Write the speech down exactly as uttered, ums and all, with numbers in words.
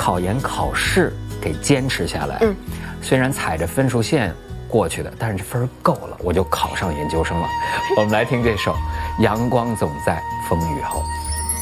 考研考试给坚持下来。嗯，虽然踩着分数线过去的，但是分够了，我就考上研究生了。我们来听这首《阳光总在风雨后》。